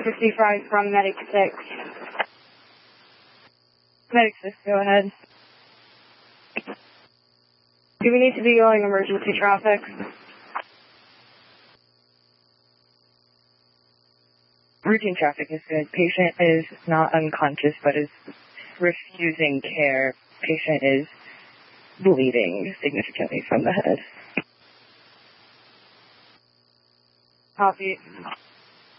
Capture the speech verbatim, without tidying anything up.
four fifty-five from Medic six. Medic six, go ahead. Do we need to be going emergency traffic? Routine traffic is good. Patient is not unconscious, but is refusing care. Patient is bleeding significantly from the head. Copy.